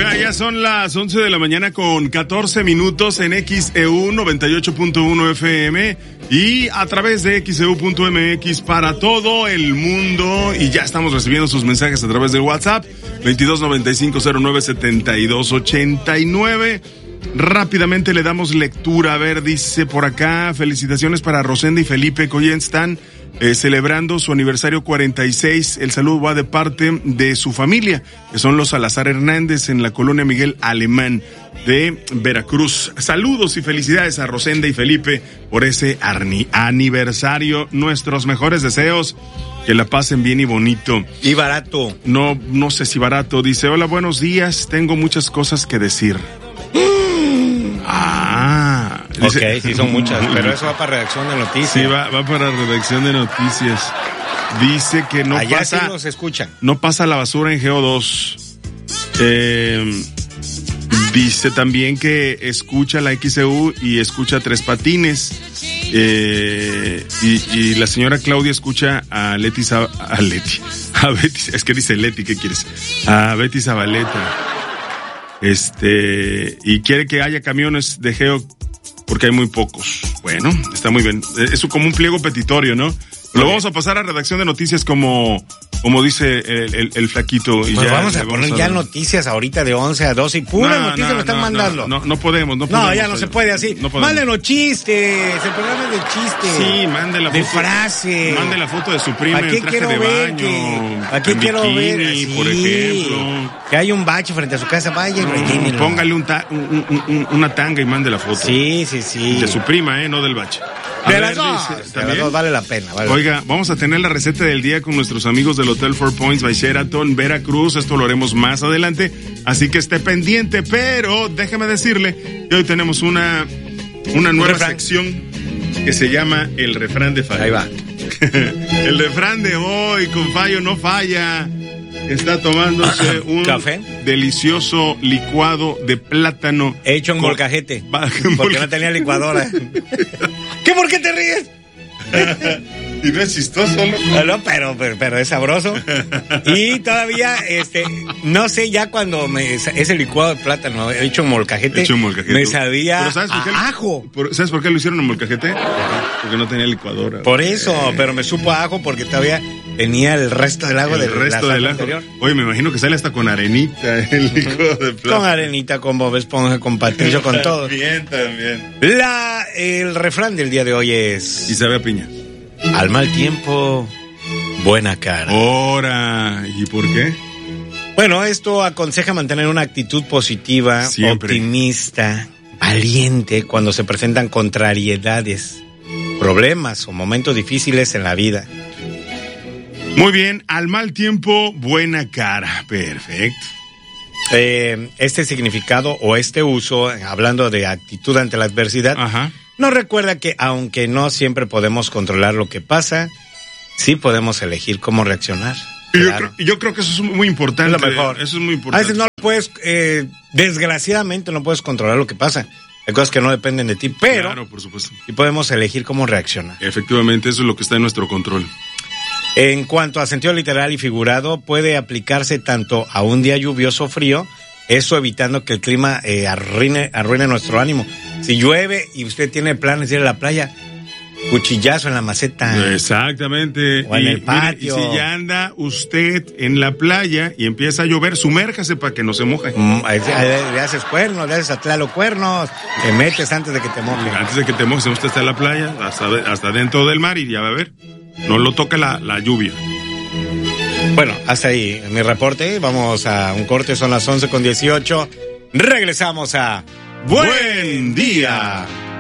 Oiga, ya son las 11 de la mañana con 14 minutos en XEU 98.1 FM y a través de XEU.mx para todo el mundo. Y ya estamos recibiendo sus mensajes a través del WhatsApp 2295097289. Rápidamente le damos lectura. A ver, dice por acá, felicitaciones para Rosenda y Felipe, que hoy están celebrando su aniversario 46. El saludo va de parte de su familia, que son los Salazar Hernández en la colonia Miguel Alemán de Veracruz. Saludos y felicidades a Rosenda y Felipe por ese aniversario. Nuestros mejores deseos, que la pasen bien y bonito. Y barato. No sé si barato. Dice, hola, buenos días, tengo muchas cosas que decir. Dice, ok, sí son muchas, pero eso va para redacción de noticias. Sí, va para redacción de noticias. Dice que no allá pasa... sí nos escuchan. No pasa la basura en GO2. Dice también que escucha la XEU y escucha Tres Patines. Y la señora Claudia escucha a Betty, es que dice Leti, ¿qué quieres? A Betty Zabaleta. Y quiere que haya camiones de Geo porque hay muy pocos. Bueno, está muy bien. Es como un pliego petitorio, ¿no? Lo vamos a pasar a redacción de noticias como dice el flaquito. Y pues ya vamos a poner ya noticias ahorita de 11 a 12 y pura noticias me están mandando. No podemos. No, ya no se puede así. No mándenos chistes, el programa es de chistes. Sí, mande la foto. De frase. Mande la foto de su prima en traje de baño. Aquí quiero bikini, ver. Sí, por ejemplo. Que hay un bache frente a su casa, vaya y rellénelo. Póngale una tanga y mande la foto. Sí. De su prima, no del bache. De las dos vale la pena. Oiga, vamos a tener la receta del día con nuestros amigos del Hotel Four Points by Sheraton, Veracruz. Esto lo haremos más adelante, así que esté pendiente. Pero déjeme decirle que hoy tenemos una nueva sección que se llama El Refrán de Fallo. Ahí va. El refrán de hoy, con Fallo no falla. Está tomándose un café delicioso licuado de plátano hecho en molcajete, porque no tenía licuadora. ¿Qué? ¿Por qué te ríes? Y no es chistoso, ¿no? No, pero es sabroso. Y todavía, no sé, ya cuando ese licuado de plátano hecho en molcajete, me sabía a ajo. ¿Sabes por qué lo hicieron en molcajete? Porque no tenía licuadora. Por eso, pero me supo a ajo porque todavía tenía el resto del agua del resto del anterior. Oye, me imagino que sale hasta con arenita el licuado de plátano. Con arenita, con Bob Esponja, con Patricio, con todo. También. El refrán del día de hoy es... Y sabe a piña. Al mal tiempo, buena cara. Ahora, ¿y por qué? Bueno, esto aconseja mantener una actitud positiva, siempre optimista, valiente cuando se presentan contrariedades, problemas o momentos difíciles en la vida. Muy bien, al mal tiempo, buena cara. Perfecto. Este significado o este uso, hablando de actitud ante la adversidad, nos recuerda que aunque no siempre podemos controlar lo que pasa, sí podemos elegir cómo reaccionar. Claro. Yo creo que eso es muy importante. Es lo mejor. Eso es muy importante. A veces no puedes, desgraciadamente no puedes controlar lo que pasa. Hay cosas que no dependen de ti, pero claro, por supuesto. Sí podemos elegir cómo reaccionar. Efectivamente, eso es lo que está en nuestro control. En cuanto a sentido literal y figurado, puede aplicarse tanto a un día lluvioso o frío, eso evitando que el clima arruine nuestro ánimo. Si llueve y usted tiene planes de ir a la playa, cuchillazo en la maceta. Exactamente. O en el patio. Mire, y si ya anda usted en la playa y empieza a llover, sumérjase para que no se moje. Le haces cuernos, le haces a Tlalo cuernos, te metes antes de que te moje. Antes de que te mojes, usted está en la playa, hasta dentro del mar y ya va a ver. No lo toca la lluvia. Bueno, hasta ahí mi reporte. Vamos a un corte, son las 11:18. Regresamos a Buen Día.